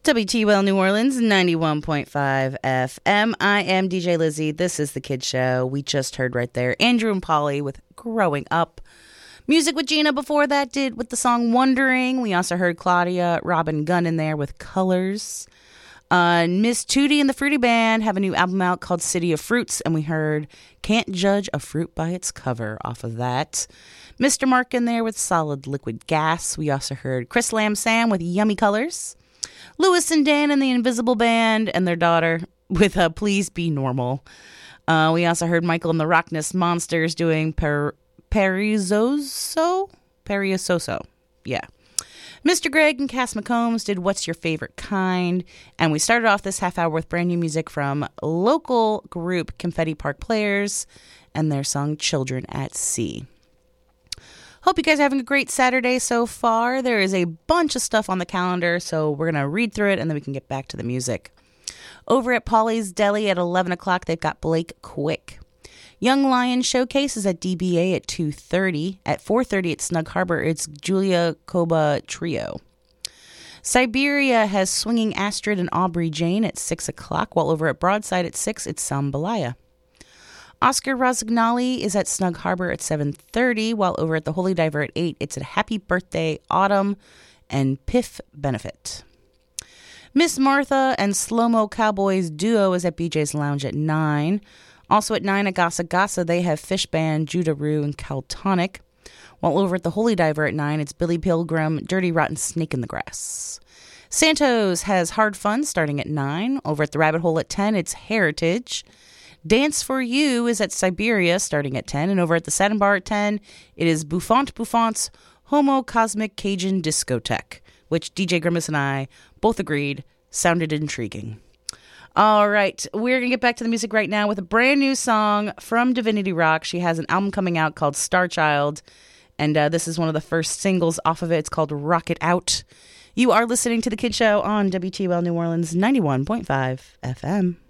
WTUL New Orleans, 91.5 FM. I am DJ Lizzie. This is The Kid Show. We just heard right there Andrew and Polly with Growing Up. Music with Gina before that did with the song Wondering. We also heard Claudia Robin Gunn in there with Colors. Miss Tootie and the Fruity Band have a new album out called City of Fruits, and we heard Can't Judge a Fruit by Its Cover off of that. Mr. Mark in there with Solid Liquid Gas. We also heard Chris Lamb Sam with Yummy Colors. Lewis and Dan and the Invisible Band and their daughter with Please Be Normal. We also heard Michael and the Rockness Monsters doing Perezoso? Yeah. Mr. Greg and Cass McCombs did What's Your Favorite Kind? And we started off this half hour with brand new music from local group Confetti Park Players and their song Children at Sea. Hope you guys are having a great Saturday so far. There is a bunch of stuff on the calendar, so we're going to read through it and then we can get back to the music. Over at Polly's Deli at 11 o'clock, they've got Blake Quick. Young Lion Showcase is at DBA at 2:30. At 4:30 at Snug Harbor, it's Julia Koba Trio. Siberia has Swinging Astrid and Aubrey Jane at 6 o'clock, while over at Broadside at 6, it's Sambalaya. Oscar Rosignoli is at Snug Harbor at 7:30, while over at the Holy Diver at 8, it's a Happy Birthday Autumn and Piff Benefit. Miss Martha and Slow-Mo Cowboys Duo is at BJ's Lounge at 9. Also at 9 at Gasa Gasa, they have Fish Band, Judah Rue, and Caltonic. While over at the Holy Diver at 9, it's Billy Pilgrim, Dirty Rotten Snake in the Grass. Santos has Hard Fun starting at 9. Over at the Rabbit Hole at 10, it's Heritage. Dance for You is at Siberia starting at 10. And over at the Satin Bar at 10, it is Buffant's Homo Cosmic Cajun Discotheque, which DJ Grimace and I both agreed sounded intriguing. All right, we're going to get back to the music right now with a brand new song from Divinity Rock. She has an album coming out called Star Child, and this is one of the first singles off of it. It's called Rock It Out. You are listening to The Kid Show on WTUL New Orleans 91.5 FM.